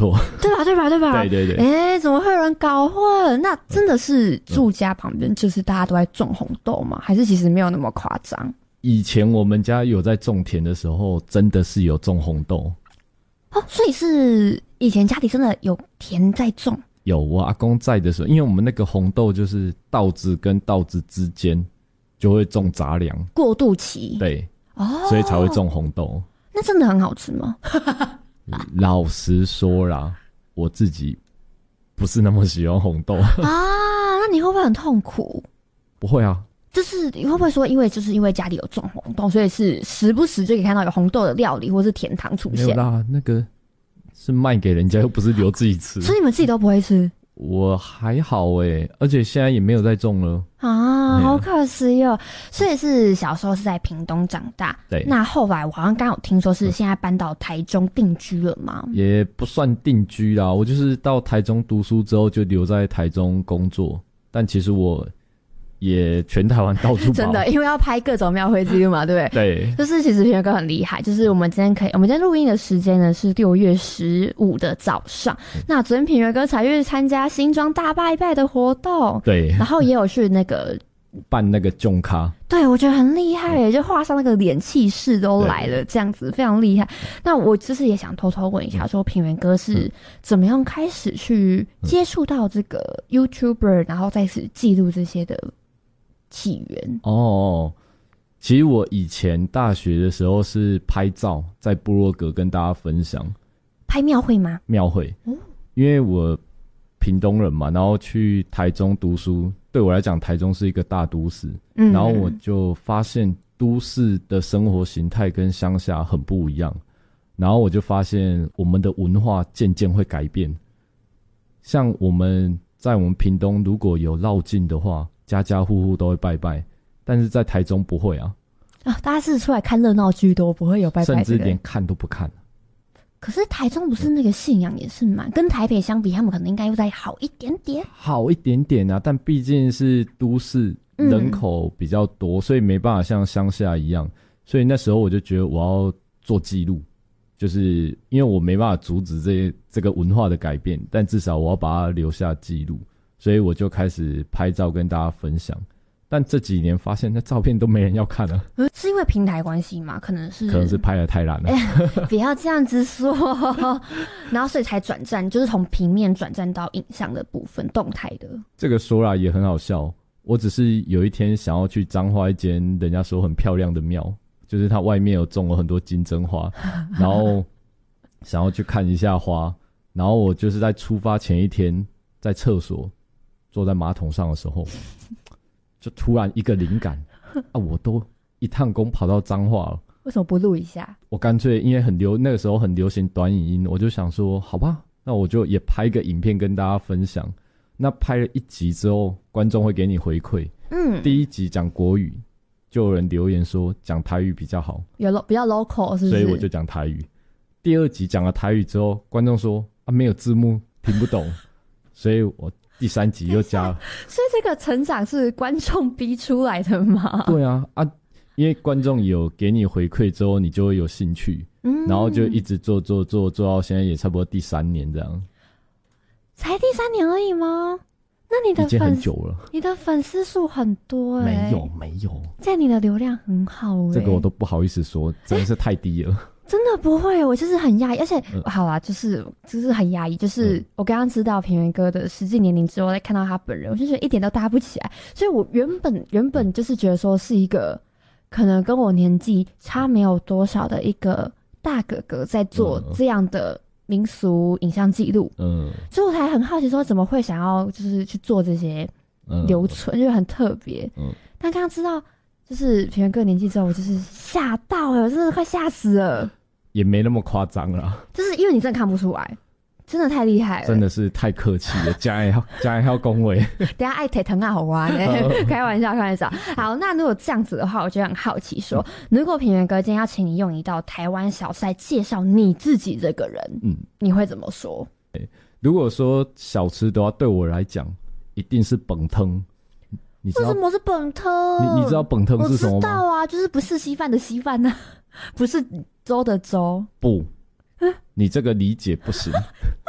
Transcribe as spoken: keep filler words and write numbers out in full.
错， 对吧？对吧？对吧？ 对对对。 哎、欸，怎么会有人搞混？那真的是住家旁边，就是大家都在种红豆吗？还是其实没有那么夸张？ 以前我们家有在种田的时候，真的是有种红豆。 哦，所以是以前家里真的有田在种。 有，我阿公在的时候，因为我们那个红豆就是稻子跟稻子之间就会种杂粮， 过渡期。 对， 哦， 所以才会种红豆。 那真的很好吃吗？ 老实说啦，我自己不是那么喜欢红豆啊。那你会不会很痛苦？ 不会啊。 就是你会不会说，因为就是因为家里有种红豆，所以是时不时就可以看到有红豆的料理或是甜汤出现？ 没有啦，那个是卖给人家，又不是留自己吃。 所以你们自己都不会吃？ 我还好诶，而且现在也没有在种了啊，好可惜哦。所以是小时候是在屏东长大， 对。 那后来我好像刚有听说是现在搬到台中定居了吗？ 也不算定居啦，我就是到台中读书之后就留在台中工作，但其实我也全台湾到处跑。 真的，因为要拍各种庙会记录嘛，对不对？ 对。 就是其实平原哥很厉害，就是我们今天可以，我们今天录音的时间呢是六月十五的早上。嗯、那昨天平原哥才去参加新庄大拜拜的活动， 对， 然后也有去那个办那个囧卡， 对，我觉得很厉害耶，就画上那个脸气势都来了，这样子非常厉害。那我就是也想偷偷问一下，说平原哥是怎么样开始去接触到这个 YouTuber， 然后再次记录这些的起源？ 哦，其实我以前大学的时候是拍照，在部落格跟大家分享。 拍庙会吗？ 庙会，哦，因为我屏东人嘛，然后去台中读书，对我来讲，台中是一个大都市，嗯，然后我就发现都市的生活形态跟乡下很不一样，然后我就发现我们的文化渐渐会改变。像我们在我们屏东如果有绕境的话，家家户户都会拜拜，但是在台中不会啊。 啊，大家是出来看热闹居多，不会有拜拜， 甚至连看都不看。 可是台中不是那个信仰也是蛮，跟台北相比，他们可能应该又再好一点点。 好一点点啊，但毕竟是都市，人口比较多，嗯，所以没办法像乡下一样。所以那时候我就觉得我要做记录，就是因为我没办法阻止这这个文化的改变，但至少我要把它留下记录。所以我就开始拍照跟大家分享，但这几年发现那照片都没人要看了。 嗯，是因为平台关系吗？可能是， 可能是拍得太烂了。 欸，不要这样子说。然后所以才转战，就是从平面转战到影像的部分，动态的。 这个说啦也很好笑，我只是有一天想要去彰化一间人家说很漂亮的庙，就是它外面有种了很多金针花，然后想要去看一下花，然后我就是在出发前一天在厕所坐在马桶上的时候，就突然一个灵感啊！我都一趟工跑到彰化了， 为什么不录一下？ 我干脆因为很流那个时候很流行短影音，我就想说，好吧，那我就也拍个影片跟大家分享。那拍了一集之后，观众会给你回馈。嗯，第一集讲国语，就有人留言说讲台语比较好， 有比较 local 是不是？ 所以我就讲台语。第二集讲了台语之后，观众说啊没有字幕听不懂，所以我第三集又加了。 所以这个成长是观众逼出来的吗？ 对啊啊，因为观众有给你回馈之后，你就会有兴趣，嗯，然后就一直做做做做到现在也差不多第三年这样。 才第三年而已吗？那你的粉已经很久了， 你的粉丝数很多哎， 欸，没有没有， 在你的流量很好哎， 这个我都不好意思说，真的是太低了。 真的不会，我就是很压抑，而且、嗯、好啦，就是就是很压抑，就是、嗯、我刚刚知道平原哥的实际年龄之后，再看到他本人，我就觉得一点都搭不起来。所以我原本原本就是觉得说是一个可能跟我年纪差没有多少的一个大哥哥在做这样的民俗影像记录，嗯，所以我才很好奇说怎么会想要就是去做这些留存，嗯、就很特别。嗯，但刚刚知道就是平原哥的年纪之后，我就是吓到了，我真的快吓死了。 也没那么夸张啦， 就是因为你真的看不出来，真的太厉害了， 真的是太客气了，加还要加还要恭维， 等一下爱腿疼啊好玩欸，开玩笑开玩笑。好，那如果这样子的话，我就很好奇说，嗯、如果平原哥今天要请你用一道台湾小菜介绍你自己这个人，嗯，你会怎么说？ 如果说小吃的话，对我来讲一定是本汤。你知道为什么是本汤？ 你你知道本汤是什么吗？ 我知道啊，就是不是稀饭的稀饭啊，不是粥的粥。 不，你这个理解不行。